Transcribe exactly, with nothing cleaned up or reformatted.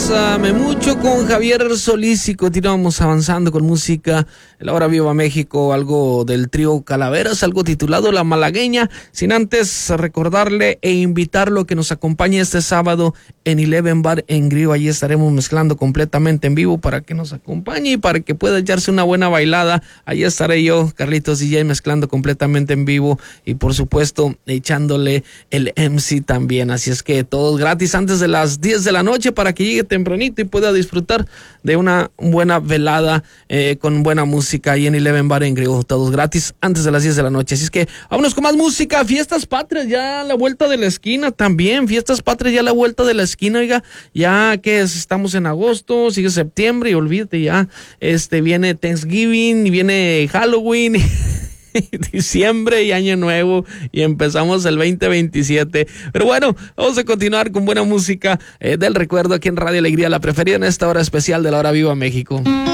Abrázame mucho con Javier Solís y continuamos avanzando con música. La Hora Viva México, algo del trío Calaveras, algo titulado La Malagueña. Sin antes recordarle e invitarlo que nos acompañe este sábado en Eleven Bar en Grio. Allí estaremos mezclando completamente en vivo para que nos acompañe y para que pueda echarse una buena bailada. Allí estaré yo, Carlitos D J, mezclando completamente en vivo y por supuesto echándole el M C también. Así es que todos gratis antes de las diez de la noche para que llegue tempranito y pueda disfrutar de una buena velada eh, con buena música ahí en Eleven Bar en Grio. Todos gratis antes de las diez de la noche. Así es que vámonos con más música. Fiestas Patrias ya a la vuelta de la esquina también. Fiestas Patrias ya a la vuelta de la esquina, oiga. Ya que es, estamos en agosto, sigue septiembre y olvídate ya. Este viene Thanksgiving y viene Halloween. Diciembre y Año Nuevo y empezamos el veinte veintisiete. Pero bueno, vamos a continuar con buena música eh, del recuerdo aquí en Radio Alegría, la preferida en esta hora especial de la Hora Viva México.